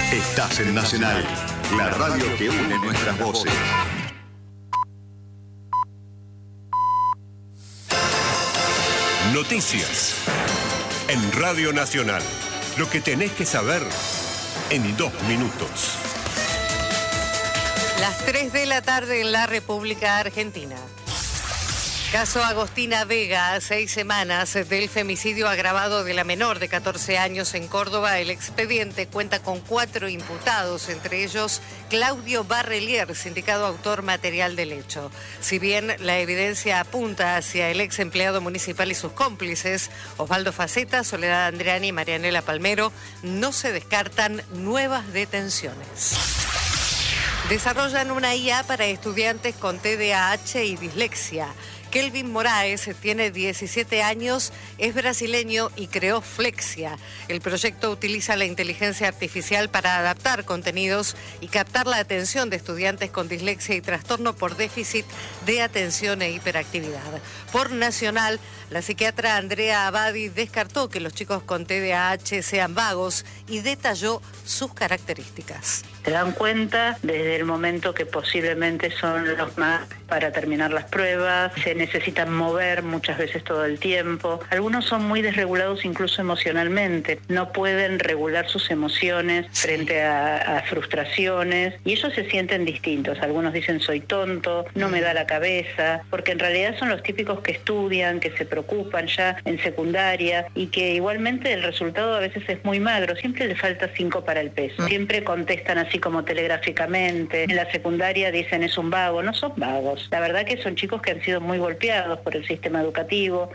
Estás en Nacional, la radio que une nuestras voces. Noticias en Radio Nacional. Lo que tenés que saber en 2 minutos. Las 3 de la tarde en la República Argentina. Caso Agostina Vega, 6 semanas del femicidio agravado de la menor de 14 años en Córdoba. El expediente cuenta con 4 imputados, entre ellos Claudio Barrelier, sindicado autor material del hecho. Si bien la evidencia apunta hacia el ex empleado municipal y sus cómplices, Osvaldo Faceta, Soledad Andreani y Marianela Palmero, no se descartan nuevas detenciones. Desarrollan una IA para estudiantes con TDAH y dislexia. Kelvin Moraes tiene 17 años, es brasileño y creó Flexia. El proyecto utiliza la inteligencia artificial para adaptar contenidos y captar la atención de estudiantes con dislexia y trastorno por déficit de atención e hiperactividad. Por Nacional, la psiquiatra Andrea Abadi descartó que los chicos con TDAH sean vagos y detalló sus características. Se dan cuenta desde el momento que posiblemente son los más para terminar las pruebas, se necesitan mover muchas veces todo el tiempo. Algunos son muy desregulados incluso emocionalmente, no pueden regular sus emociones frente a frustraciones y ellos se sienten distintos. Algunos dicen soy tonto, no me da la cabeza, porque en realidad son los típicos que estudian, que se preocupan ya en secundaria y que igualmente el resultado a veces es muy magro, siempre le falta 5 para el peso. Siempre contestan así como telegráficamente. En la secundaria dicen es un vago, no son vagos. La verdad que son chicos que han sido muy golpeados por el sistema educativo.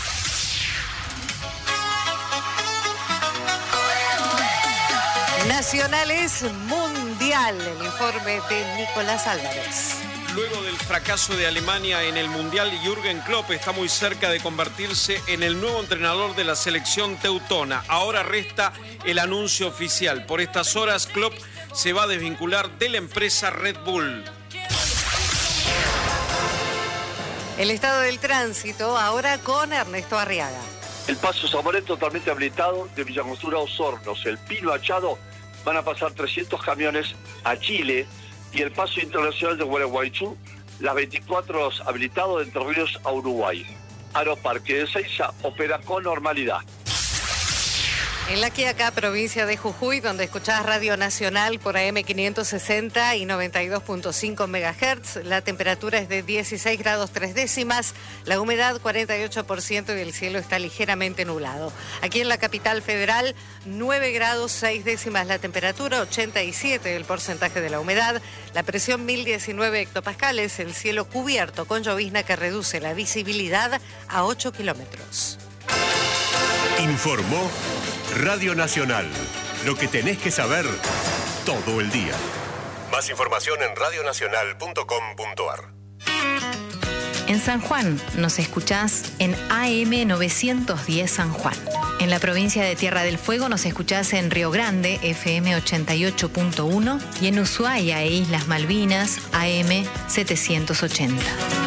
Nacional es mundial, el informe de Nicolás Álvarez. Luego del fracaso de Alemania en el Mundial, Jürgen Klopp está muy cerca de convertirse en el nuevo entrenador de la selección teutona. Ahora resta el anuncio oficial. Por estas horas, Klopp se va a desvincular de la empresa Red Bull. El estado del tránsito ahora con Ernesto Arriaga. El paso Zamoré totalmente habilitado de Villangostura a Osornos. El Pino a Chado van a pasar 300 camiones a Chile. Y el paso internacional de Gualeguaychú, las 24 horas habilitado de Entre Ríos a Uruguay. Aeroparque de Ezeiza opera con normalidad. En La Quiaca, provincia de Jujuy, donde escuchás Radio Nacional por AM 560 y 92.5 MHz, la temperatura es de 16 grados 3 décimas, la humedad 48% y el cielo está ligeramente nublado. Aquí en la capital federal, 9 grados 6 décimas la temperatura, 87 el porcentaje de la humedad, la presión 1019 hectopascales, el cielo cubierto con llovizna que reduce la visibilidad a 8 kilómetros. Informó Radio Nacional. Lo que tenés que saber todo el día. Más información en radionacional.com.ar. En San Juan nos escuchás en AM 910 San Juan. En la provincia de Tierra del Fuego nos escuchás en Río Grande, FM 88.1, y en Ushuaia e Islas Malvinas, AM 780.